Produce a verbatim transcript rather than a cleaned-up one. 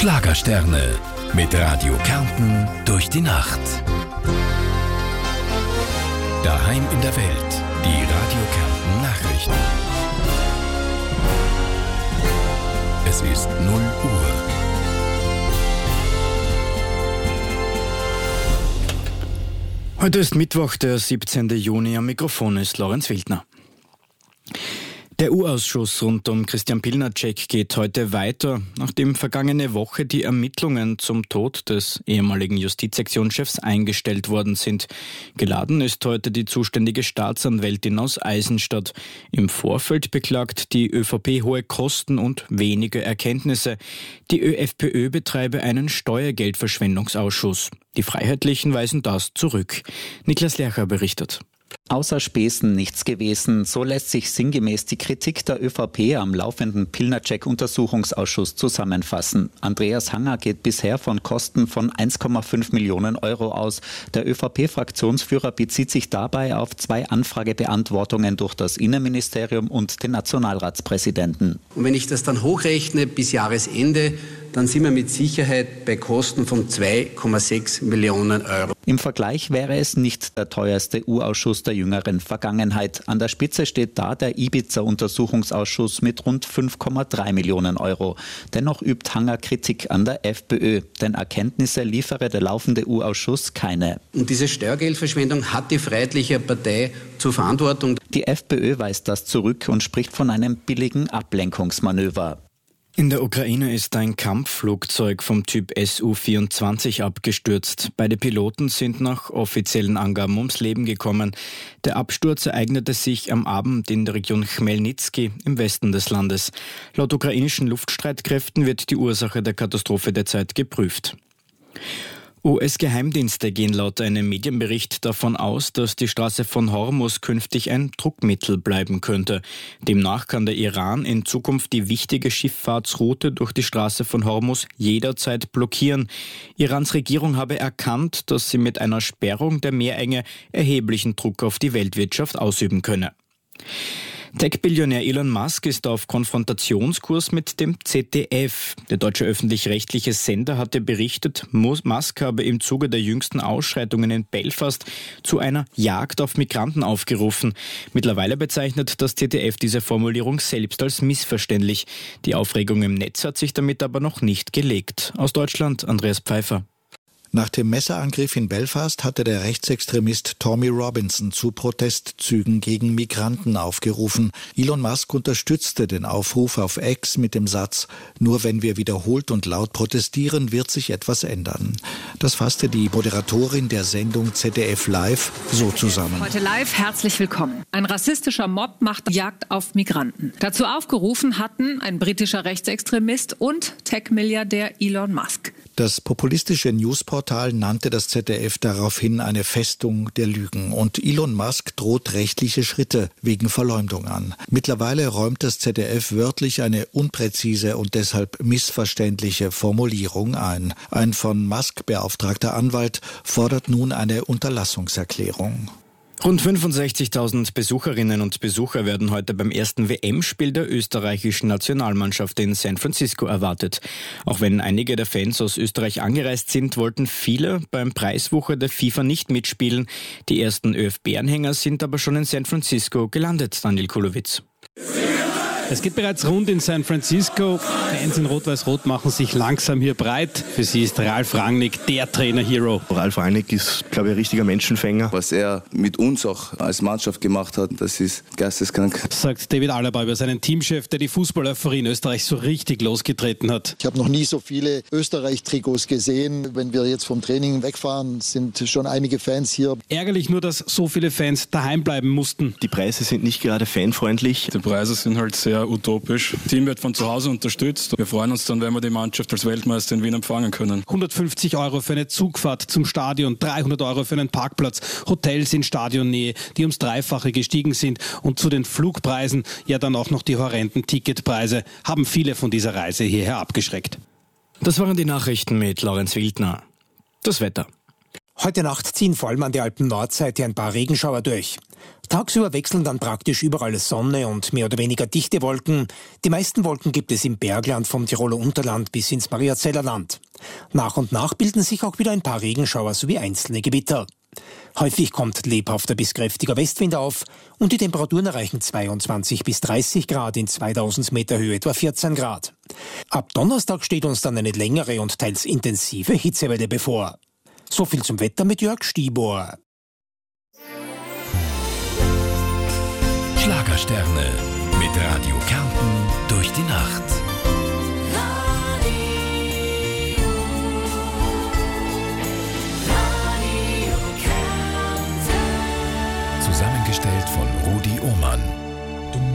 Schlagersterne mit Radio Kärnten durch die Nacht. Daheim in der Welt, die Radio Kärnten Nachrichten. Es ist null Uhr. Heute ist Mittwoch, der siebzehnten Juni. Am Mikrofon ist Lorenz Wildner. Der U-Ausschuss rund um Christian Pilnacek geht heute weiter, nachdem vergangene Woche die Ermittlungen zum Tod des ehemaligen Justizsektionschefs eingestellt worden sind. Geladen ist heute die zuständige Staatsanwältin aus Eisenstadt. Im Vorfeld beklagt die ÖVP hohe Kosten und wenige Erkenntnisse. Die ÖFPÖ betreibe einen Steuergeldverschwendungsausschuss. Die Freiheitlichen weisen das zurück. Niklas Lercher berichtet. Außer Späßen nichts gewesen. So lässt sich sinngemäß die Kritik der ÖVP am laufenden Pilnacek-Untersuchungsausschuss zusammenfassen. Andreas Hanger geht bisher von Kosten von eins Komma fünf Millionen Euro aus. Der ÖVP-Fraktionsführer bezieht sich dabei auf zwei Anfragebeantwortungen durch das Innenministerium und den Nationalratspräsidenten. Und wenn ich das dann hochrechne bis Jahresende, dann sind wir mit Sicherheit bei Kosten von zwei Komma sechs Millionen Euro. Im Vergleich wäre es nicht der teuerste U-Ausschuss der jüngeren Vergangenheit. An der Spitze steht da der Ibiza-Untersuchungsausschuss mit rund fünf Komma drei Millionen Euro. Dennoch übt Hanger Kritik an der FPÖ, denn Erkenntnisse liefere der laufende U-Ausschuss keine. Und diese Steuergeldverschwendung hat die Freiheitliche Partei zur Verantwortung. Die FPÖ weist das zurück und spricht von einem billigen Ablenkungsmanöver. In der Ukraine ist ein Kampfflugzeug vom Typ S U vierundzwanzig abgestürzt. Beide Piloten sind nach offiziellen Angaben ums Leben gekommen. Der Absturz ereignete sich am Abend in der Region Chmelnyzky im Westen des Landes. Laut ukrainischen Luftstreitkräften wird die Ursache der Katastrophe derzeit geprüft. U S-Geheimdienste gehen laut einem Medienbericht davon aus, dass die Straße von Hormuz künftig ein Druckmittel bleiben könnte. Demnach kann der Iran in Zukunft die wichtige Schifffahrtsroute durch die Straße von Hormuz jederzeit blockieren. Irans Regierung habe erkannt, dass sie mit einer Sperrung der Meerenge erheblichen Druck auf die Weltwirtschaft ausüben könne. Tech-Billionär Elon Musk ist auf Konfrontationskurs mit dem Z D F. Der deutsche öffentlich-rechtliche Sender hatte berichtet, Musk habe im Zuge der jüngsten Ausschreitungen in Belfast zu einer Jagd auf Migranten aufgerufen. Mittlerweile bezeichnet das Z D F diese Formulierung selbst als missverständlich. Die Aufregung im Netz hat sich damit aber noch nicht gelegt. Aus Deutschland Andreas Pfeiffer. Nach dem Messerangriff in Belfast hatte der Rechtsextremist Tommy Robinson zu Protestzügen gegen Migranten aufgerufen. Elon Musk unterstützte den Aufruf auf X mit dem Satz: Nur wenn wir wiederholt und laut protestieren, wird sich etwas ändern. Das fasste die Moderatorin der Sendung Z D F Live so zusammen. Heute live, herzlich willkommen. Ein rassistischer Mob macht Jagd auf Migranten. Dazu aufgerufen hatten ein britischer Rechtsextremist und Tech-Milliardär Elon Musk. Das populistische Newsportal nannte das Z D F daraufhin eine Festung der Lügen und Elon Musk droht rechtliche Schritte wegen Verleumdung an. Mittlerweile räumt das Z D F wörtlich eine unpräzise und deshalb missverständliche Formulierung ein. Ein von Musk beauftragter Anwalt fordert nun eine Unterlassungserklärung. Rund fünfundsechzigtausend Besucherinnen und Besucher werden heute beim ersten W M-Spiel der österreichischen Nationalmannschaft in San Francisco erwartet. Auch wenn einige der Fans aus Österreich angereist sind, wollten viele beim Preiswucher der FIFA nicht mitspielen. Die ersten ÖFB-Anhänger sind aber schon in San Francisco gelandet, Daniel Kulowitz. Es geht bereits rund in San Francisco. Fans in Rot-Weiß-Rot machen sich langsam hier breit. Für sie ist Ralf Rangnick der Trainer-Hero. Ralf Rangnick ist, glaube ich, ein richtiger Menschenfänger. Was er mit uns auch als Mannschaft gemacht hat, das ist geisteskrank. Sagt David Alaba über seinen Teamchef, der die Fußball-Euphorie in Österreich so richtig losgetreten hat. Ich habe noch nie so viele Österreich-Trikots gesehen. Wenn wir jetzt vom Training wegfahren, sind schon einige Fans hier. Ärgerlich nur, dass so viele Fans daheim bleiben mussten. Die Preise sind nicht gerade fanfreundlich. Die Preise sind halt sehr utopisch. Das Team wird von zu Hause unterstützt. Wir freuen uns dann, wenn wir die Mannschaft als Weltmeister in Wien empfangen können. hundertfünfzig Euro für eine Zugfahrt zum Stadion, dreihundert Euro für einen Parkplatz, Hotels in Stadionnähe, die ums Dreifache gestiegen sind und zu den Flugpreisen ja dann auch noch die horrenden Ticketpreise haben viele von dieser Reise hierher abgeschreckt. Das waren die Nachrichten mit Lorenz Wildner. Das Wetter. Heute Nacht ziehen vor allem an der Alpen-Nordseite ein paar Regenschauer durch. Tagsüber wechseln dann praktisch überall Sonne und mehr oder weniger dichte Wolken. Die meisten Wolken gibt es im Bergland vom Tiroler Unterland bis ins Mariazeller Land. Nach und nach bilden sich auch wieder ein paar Regenschauer sowie einzelne Gewitter. Häufig kommt lebhafter bis kräftiger Westwind auf und die Temperaturen erreichen zweiundzwanzig bis dreißig Grad, in zweitausend Meter Höhe etwa vierzehn Grad. Ab Donnerstag steht uns dann eine längere und teils intensive Hitzewelle bevor. So viel zum Wetter mit Jörg Stibor. Schlagersterne mit Radio Kärnten durch die Nacht.